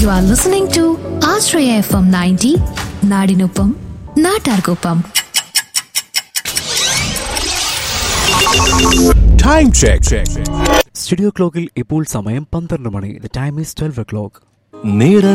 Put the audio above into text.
You are listening to Ashraya FM 90, നാടിനൊപ്പം നാട്ടാർക്കൊപ്പം. Time check. Studio ക്ലോക്കിൽ ഇപ്പോൾ സമയം 12 മണി. The time is 12 o'clock.